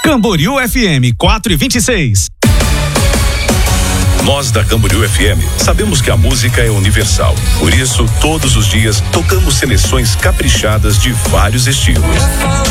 Camboriú FM 4:26. Nós da Camboriú FM sabemos que a música é universal. Por isso, todos os dias tocamos seleções caprichadas de vários estilos.